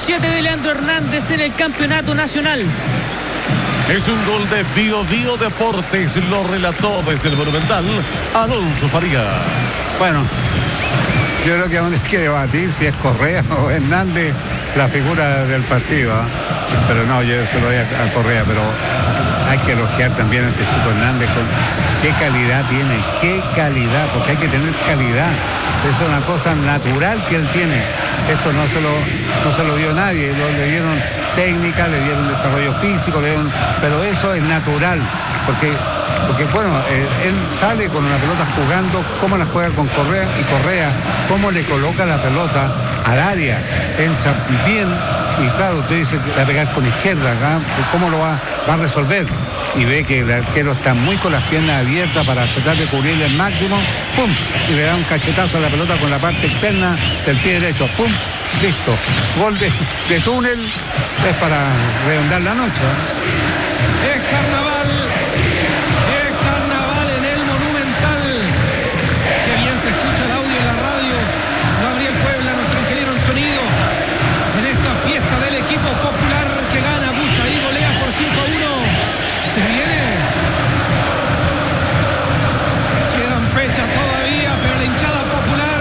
7 de Leandro Hernández en el campeonato nacional. Es un gol de Bio Bio Deportes, lo relató desde el Monumental Alonso Faría. Bueno, yo creo que aún hay que debatir si es Correa o Hernández la figura del partido, ¿eh? Pero no, yo se lo doy a Correa, pero hay que elogiar también a este chico Hernández con qué calidad tiene, qué calidad, porque hay que tener calidad. Es una cosa natural que él tiene. Esto no se lo dio nadie, le dieron técnica, le dieron desarrollo físico, pero eso es natural, porque bueno, él sale con una pelota jugando, cómo la juega con Correa, y Correa, cómo le coloca la pelota al área, entra bien, y claro, usted dice que va a pegar con izquierda, ¿eh? ¿Cómo lo va a resolver? Y ve que el arquero está muy con las piernas abiertas para tratar de cubrirle el máximo, ¡pum! Y le da un cachetazo a la pelota con la parte externa del pie derecho, ¡pum! Listo. Gol de túnel, es para redondar la noche, ¿eh? Es carnaval en el Monumental. Qué bien se escucha el audio en la radio. Gabriel Puebla, nuestro ingeniero en sonido, en esta fiesta del equipo popular que gana, gusta y golea por 5-1. Se viene. Quedan fechas todavía, pero la hinchada popular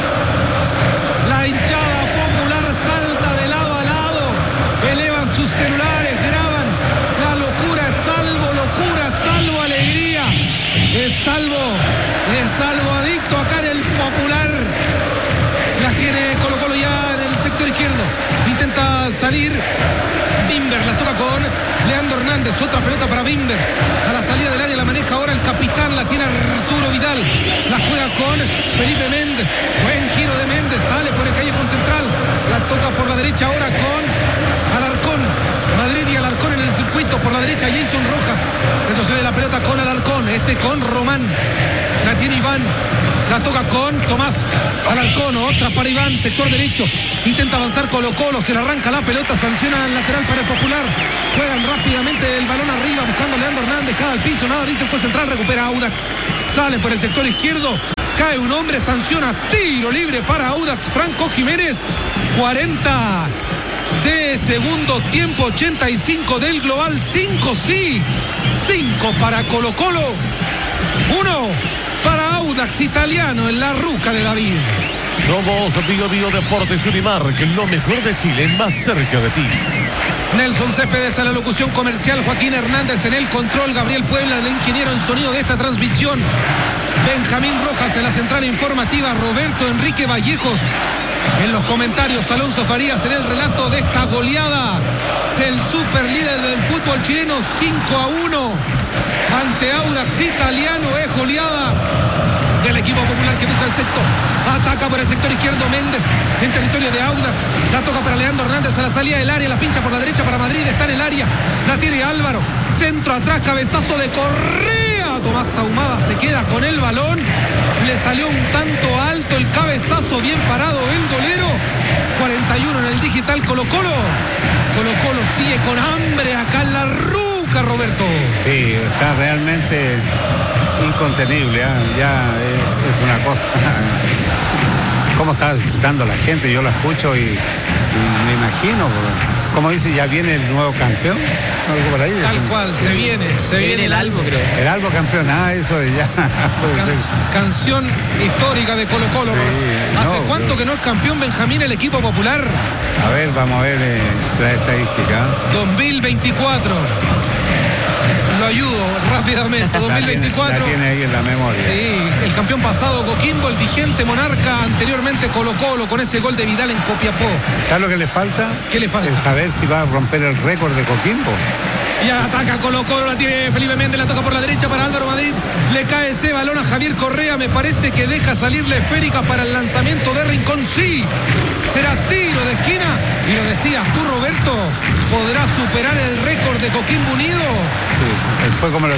salta de lado a lado, elevan sus celulares, graban. La locura es salvo alegría, es salvo adicto acá en el popular. Las tiene Colo Colo ya en el sector izquierdo, intenta salir Bimber, la toca con Leandro Hernández, otra pelota para Bimber, a la salida del área la maneja ahora el capitán, la tiene Arturo Vidal, la juega con Felipe Méndez, buen giro de Méndez, sale por el callejón central, la toca por la derecha ahora con Alarcón, Madrid y Alarcón en el circuito, por la derecha Jason Rojas, retrocede la pelota con Alarcón, con Román, la tiene Iván, la toca con Tomás, Alarcón, otra para Iván, sector derecho, intenta avanzar Colo Colo, se le arranca la pelota, sanciona al lateral para el Popular, juegan rápidamente el balón arriba, buscando a Leandro Hernández, cae al piso, nada dice el juez central, recupera Audax, sale por el sector izquierdo, cae un hombre, sanciona, tiro libre para Audax, Franco Jiménez, 40 de segundo tiempo, 85 del global, 5 sí, 5 para Colo Colo, 1 para Audax Italiano en la ruca de David. Somos Bio Bio Deportes Unimar, que lo mejor de Chile, más cerca de ti. Nelson Céspedes a la locución comercial, Joaquín Hernández en el control, Gabriel Puebla, el ingeniero en sonido de esta transmisión, Benjamín Rojas en la central informativa, Roberto Enrique Vallejos en los comentarios, Alonso Farías en el relato de esta goleada del superlíder del fútbol chileno, 5-1 ante Audax Italiano. Es goleada del equipo popular que busca el sector, ataca por el sector izquierdo Méndez en territorio de Audax, la toca para Leandro Hernández a la salida del área, la pincha por la derecha para Madrid, está en el área, la tiene Álvaro, centro atrás, cabezazo de Correa, Tomás Ahumada se queda con el balón, le salió un tanto alto el cabezazo, bien parado el golero. 41 en el digital Colo Colo sigue con hambre acá en la ruca, Roberto. Sí, está realmente incontenible, ¿eh? Ya es una cosa. Cómo está disfrutando la gente, yo la escucho y me imagino, como dice, ya viene el nuevo campeón, algo por ahí. Tal cual, se viene el Albo, creo. El Albo campeón, eso de ya. Canción histórica de Colo Colo. Sí, ¿Hace cuánto que no es campeón Benjamín el equipo popular? A ver, vamos a ver la estadística. 2024. Lo ayudo rápidamente, 2024. La tiene ahí en la memoria. Sí, el campeón pasado Coquimbo, el vigente monarca, anteriormente Colo Colo, con ese gol de Vidal en Copiapó. ¿Sabes lo que le falta? ¿Qué le falta? Es saber si va a romper el récord de Coquimbo. Y ataca Colo Colo, la tiene Felipe Méndez, la toca por la derecha para Álvaro Madrid, le cae ese balón a Javier Correa, me parece que deja salir la esférica para el lanzamiento de Rincón, sí, será tiro de esquina, y lo decías tú, Roberto, ¿podrá superar el récord de Coquimbo Unido? Sí, fue como el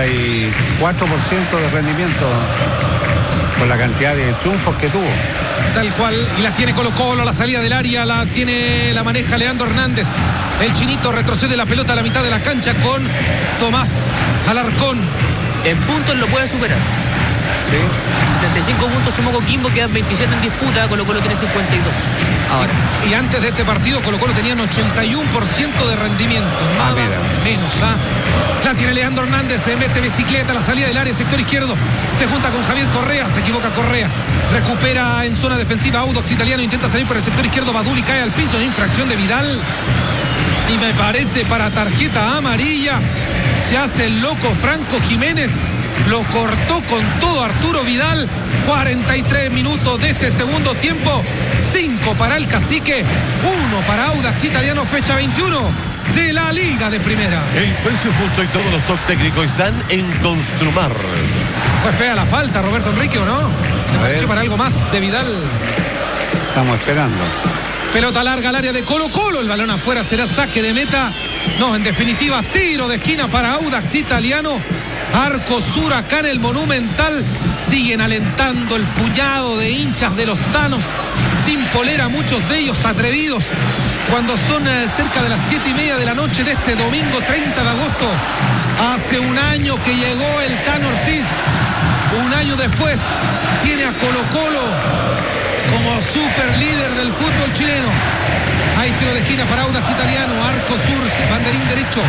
84% de rendimiento por la cantidad de triunfos que tuvo. Tal cual, y las tiene Colo Colo, la salida del área, la maneja Leandro Hernández. El chinito retrocede la pelota a la mitad de la cancha con Tomás Alarcón. En puntos lo puede superar. Sí. 75 puntos sumó Coquimbo, quedan 27 en disputa, Colo-Colo tiene 52. Ahora. Y antes de este partido Colo-Colo tenían 81% de rendimiento. Nada menos. La tiene Leandro Hernández, se mete bicicleta a la salida del área, sector izquierdo. Se junta con Javier Correa, se equivoca Correa. Recupera en zona defensiva Audax Italiano, intenta salir por el sector izquierdo, Baduli cae al piso en infracción de Vidal. Y me parece para tarjeta amarilla. Se hace el loco Franco Jiménez. Lo cortó con todo Arturo Vidal. 43 minutos de este segundo tiempo. 5 para el Cacique, 1 para Audax Italiano, fecha 21 de la Liga de Primera. El precio justo y todos los top técnicos están en Construmar. Fue fea la falta, Roberto Enrique, ¿o no? ¿Te pareció para algo más de Vidal? Estamos esperando. Pelota larga al área de Colo-Colo, el balón afuera, será saque de meta. No, en definitiva, tiro de esquina para Audax Italiano. Arco sur acá en el Monumental. Siguen alentando el puñado de hinchas de los Tanos, sin polera, muchos de ellos atrevidos, cuando son cerca de las 7:30 de la noche de este domingo 30 de agosto. Hace un año que llegó el Tano Ortiz. Un año después tiene a Colo-Colo como super líder del fútbol chileno. Hay tiro de esquina para Audax Italiano, arco sur, banderín derecho.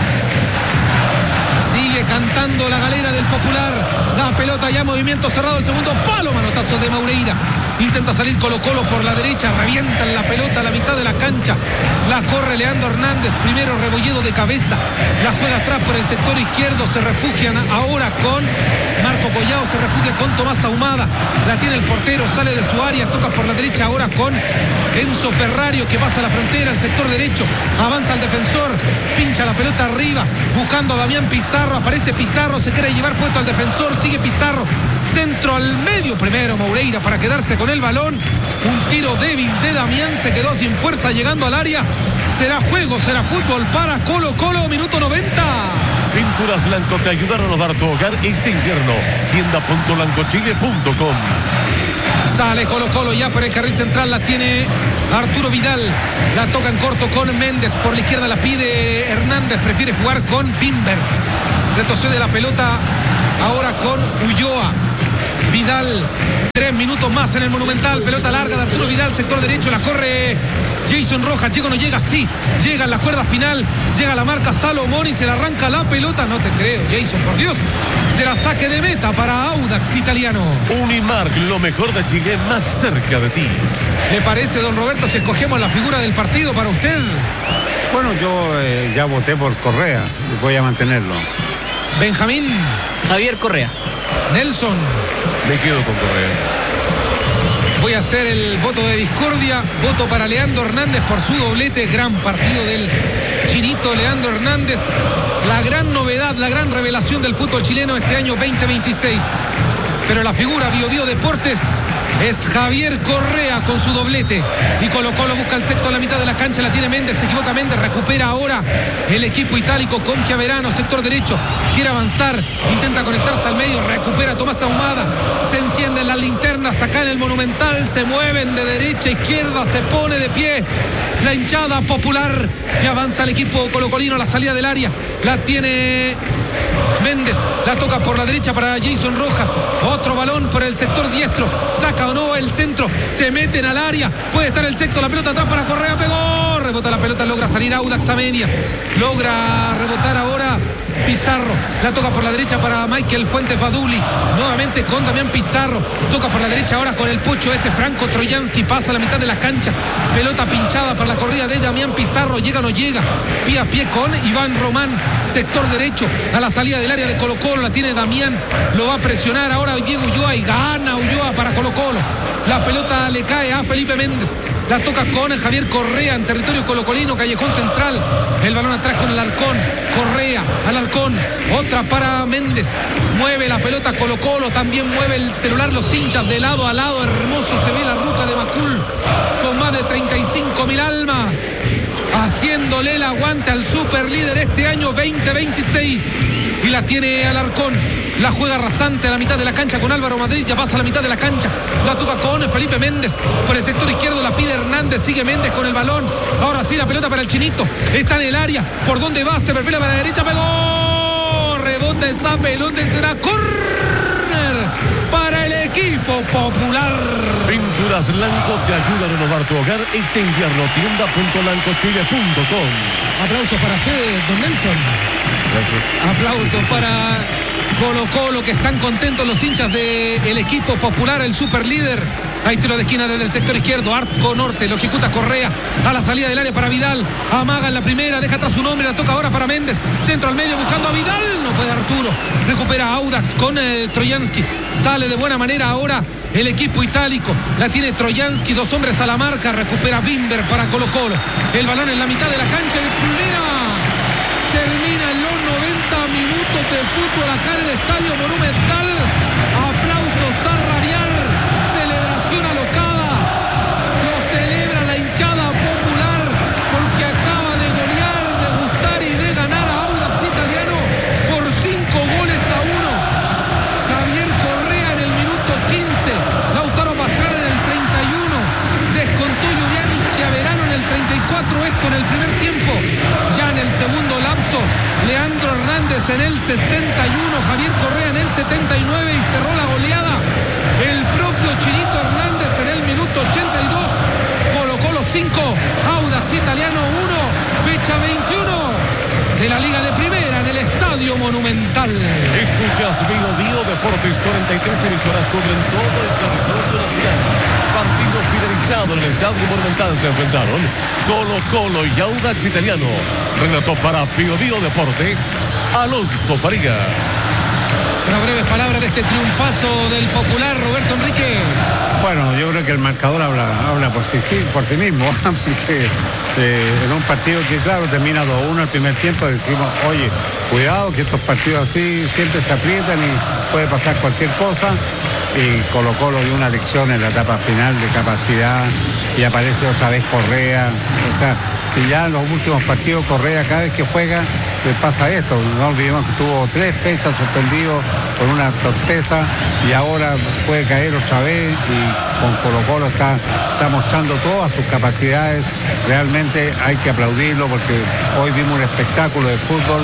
Sigue cantando la galera del Popular. La pelota ya, movimiento cerrado, el segundo palo, manotazo de Maureira. Intenta salir Colo-Colo por la derecha, revientan la pelota a la mitad de la cancha. La corre Leandro Hernández, primero Rebolledo de cabeza. La juega atrás por el sector izquierdo, se refugian ahora con Marco Collao, se refugia con Tomás Ahumada. La tiene el portero, sale de su área, toca por la derecha ahora con Enzo Ferrario, que pasa a la frontera, al sector derecho. Avanza el defensor, pincha la pelota arriba, buscando a Damián Pizarro. Aparece Pizarro, se quiere llevar puesto al defensor, sigue Pizarro. Centro al medio, primero Moureira para quedarse con el balón. Un tiro débil de Damián, se quedó sin fuerza llegando al área. Será juego, será fútbol para Colo-Colo, minuto 90. Pinturas Blanco te ayuda a renovar tu hogar este invierno. Tienda.blancochile.com. Sale Colo-Colo ya por el carril central, la tiene Arturo Vidal. La toca en corto con Méndez, por la izquierda la pide Hernández, prefiere jugar con Bimber. Retrocede la pelota ahora con Ulloa. Vidal, 3 minutos más en el Monumental. Pelota larga de Arturo Vidal, sector derecho, la corre Jason Rojas. ¿Llega o no llega? Sí, llega en la cuerda final. Llega la marca Salomón y se le arranca la pelota. No te creo, Jason, por Dios. Será saque de meta para Audax Italiano. Unimark, lo mejor de Chile, más cerca de ti. ¿Le parece, don Roberto, si escogemos la figura del partido para usted? Bueno, yo ya voté por Correa y voy a mantenerlo. Benjamín. Javier Correa. Nelson. Me quedo con Correa. Voy a hacer el voto de discordia. Voto para Leandro Hernández por su doblete. Gran partido del chinito Leandro Hernández. La gran novedad, la gran revelación del fútbol chileno este año 2026. Pero la figura Bio Deportes es Javier Correa con su doblete. Y Colo-Colo busca el sexto a la mitad de la cancha. La tiene Méndez, se equivoca Méndez. Recupera ahora el equipo itálico con Chiaverano, sector derecho. Quiere avanzar, intenta conectarse al medio. Recupera Tomás Ahumada. Se encienden las linternas acá en el Monumental. Se mueven de derecha a izquierda. Se pone de pie la hinchada popular. Y avanza el equipo colocolino a la salida del área. La tiene Méndez, la toca por la derecha para Jason Rojas. Otro balón por el sector diestro. Saca o no el centro. Se meten al área. Puede estar el sexto. La pelota atrás para Correa. Pegó. Rebota la pelota. Logra salir Audax a medias. Logra rebotar ahora Pizarro. La toca por la derecha para Michael Fuentes Baduli. Nuevamente con Damián Pizarro. Toca por la derecha ahora con el pocho Franco Troyansky. Pasa a la mitad de la cancha. Pelota pinchada para la corrida de Damián Pizarro. Llega o no llega. Pie a pie con Iván Román. Sector derecho. A la salida del área de Colo-Colo. La tiene Damián. Lo va a presionar ahora Diego Ulloa. Y gana Ulloa para Colo-Colo. La pelota le cae a Felipe Méndez. La toca con Javier Correa en territorio colocolino, callejón central. El balón atrás con Alarcón. Correa, Alarcón. Otra para Méndez. Mueve la pelota Colo-Colo. También mueve el celular los hinchas de lado a lado. Hermoso se ve la ruta de Macul con más de 35.000 almas. Haciéndole el aguante al superlíder este año 2026. Y la tiene Alarcón. La juega rasante a la mitad de la cancha con Álvaro Madrid. Ya pasa a la mitad de la cancha. La toca con Felipe Méndez. Por el sector izquierdo la pide Hernández. Sigue Méndez con el balón. Ahora sí la pelota para el chinito. Está en el área. ¿Por dónde va? Se perfila para la derecha. Pegó. Rebota esa pelota. Será córner para Popular. Pinturas Lanco te ayuda a renovar tu hogar este invierno. Tienda.lancochile.com. Aplausos para ustedes, don Nelson. Gracias. Aplausos para Colo-Colo, que están contentos los hinchas del equipo Popular, el super líder. Hay tiro de esquina desde el sector izquierdo, arco norte, lo ejecuta Correa, a la salida del área para Vidal, amaga en la primera, deja atrás su nombre, la toca ahora para Méndez, centro al medio buscando a Vidal, no puede Arturo, recupera Audax con Trojansky, sale de buena manera ahora el equipo itálico, la tiene Trojansky, 2 hombres a la marca, recupera Bimber para Colo-Colo, el balón en la mitad de la cancha y termina en los 90 minutos de fútbol acá en el Estadio Monumental. Aplausos a rabiar, celebración alocada, lo celebra la hinchada popular porque acaba de golear, de gustar y de ganar a Audax Italiano por 5-1. Javier Correa en el minuto 15, Lautaro Pastrana en el 31, descontó Giuliani Chiaverano en el 34, esto en el primer tiempo. Ya en el segundo lapso, Leandro Hernández en el 61, Javier Correa en el 79 y cerró la goleada el propio Chinito Hernández en el minuto 82. Colo-Colo 5, Audax Italiano 1, fecha 21 de la Liga de Primera en el Estadio Monumental. Escuchas Bio Deportes, 43 emisoras cubren todo el territorio nacional. Partido finalizado en el Estadio Monumental se enfrentaron Colo-Colo y Audax Italiano. Relató para Bio Deportes, Alonso Faría. Una breves palabras de este triunfazo del Popular, Roberto Enrique. Bueno, yo creo que el marcador habla por sí mismo, porque en un partido que, claro, termina 2-1 el primer tiempo, decimos, oye, cuidado que estos partidos así siempre se aprietan y puede pasar cualquier cosa. Y Colo-Colo dio una lección en la etapa final de capacidad y aparece otra vez Correa. O sea, y ya en los últimos partidos Correa cada vez que juega le pasa esto. No olvidemos que tuvo 3 fechas suspendido por una torpeza y ahora puede caer otra vez y con Colo-Colo está mostrando todas sus capacidades. Realmente hay que aplaudirlo porque hoy vimos un espectáculo de fútbol.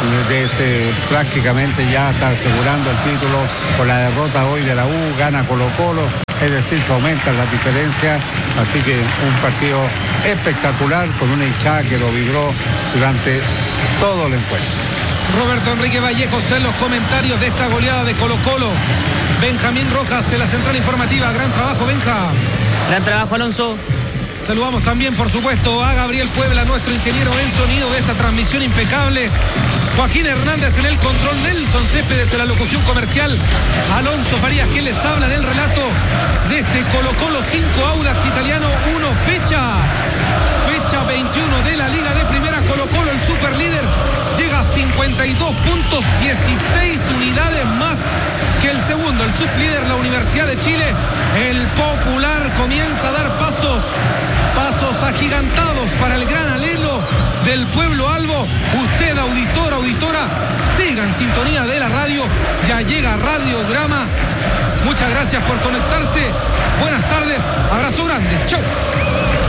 Prácticamente ya está asegurando el título con la derrota hoy de la U, gana Colo-Colo, es decir, se aumentan las diferencias, así que un partido espectacular con una hinchada que lo vibró durante todo el encuentro. Roberto Enrique Vallejos en los comentarios de esta goleada de Colo-Colo. Benjamín Rojas en la central informativa, gran trabajo, Benja. Gran trabajo, Alonso. Saludamos también, por supuesto, a Gabriel Puebla, nuestro ingeniero en sonido de esta transmisión impecable. Joaquín Hernández en el control, Nelson Céspedes en la locución comercial, Alonso Farías quien les habla en el relato de este Colo-Colo 5, Audax Italiano 1, fecha 21 de la Liga de Primera. Colo-Colo, el superlíder, llega a 52 puntos, 16 unidades más que el segundo, el sublíder, la Universidad de Chile. El Popular comienza a dar pasos agigantados para el gran alelo del pueblo albo. Usted, auditor, auditora, siga en sintonía de la radio. Ya llega Radiograma. Muchas gracias por conectarse. Buenas tardes. Abrazo grande. Chau.